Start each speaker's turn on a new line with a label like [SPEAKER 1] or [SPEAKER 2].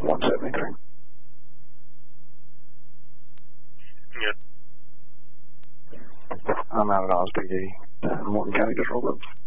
[SPEAKER 1] 173.
[SPEAKER 2] Yeah.
[SPEAKER 1] I'm out at Oz PD. Morton County just rolled up.